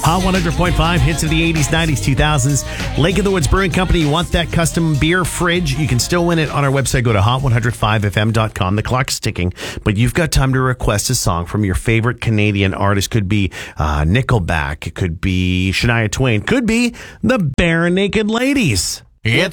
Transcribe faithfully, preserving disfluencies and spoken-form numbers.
Hot one hundred point five, hits of the eighties, nineties, two thousands. Lake of the Woods Brewing Company. You want that custom beer fridge? You can still win it on our website. Go to hot one oh five f m dot com. The clock's ticking, but you've got time to request a song from your favorite Canadian artist. Could be uh, Nickelback. It could be Shania Twain. Could be the Bare Naked Ladies. It's